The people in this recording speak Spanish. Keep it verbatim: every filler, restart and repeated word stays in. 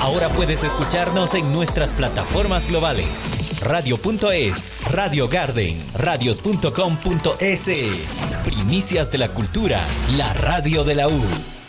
Ahora puedes escucharnos en nuestras plataformas globales. Radio punto es, Radio Garden, radios punto com punto es. Primicias de la cultura, la radio de la U.